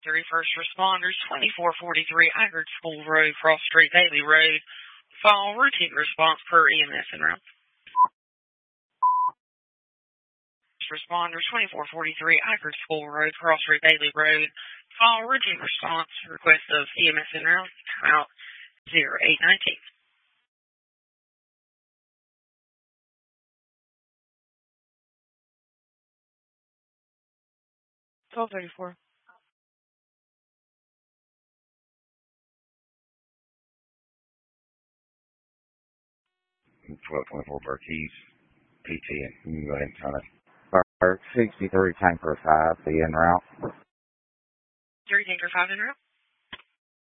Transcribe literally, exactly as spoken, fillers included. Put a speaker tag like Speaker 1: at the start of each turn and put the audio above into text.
Speaker 1: Three first responders, twenty-four forty-three Eggert School Road, Cross Street, Bailey Road. Follow routine response per E M S en route. Responders, twenty-four forty-three Eggert School Road, Cross Street, Bailey Road. Follow routine response. Request of E M S en route. Out zero eight nineteen. twelve thirty-four.
Speaker 2: twelve twenty-four Burkeys, P T, and you can go ahead and turn it.
Speaker 3: sixty-three Tanker five, the en route.
Speaker 1: three Tanker five en route.